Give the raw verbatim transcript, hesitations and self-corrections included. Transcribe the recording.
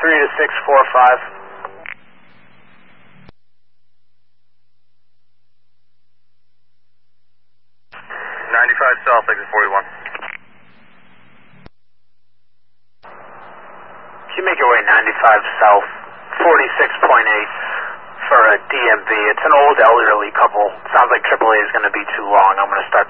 three to six four five. ninety-five south, exit forty-one. If you make your way ninety-five south, forty-six point eight for a D M V. It's an old elderly couple. Sounds like triple A is going to be too long. I'm going to start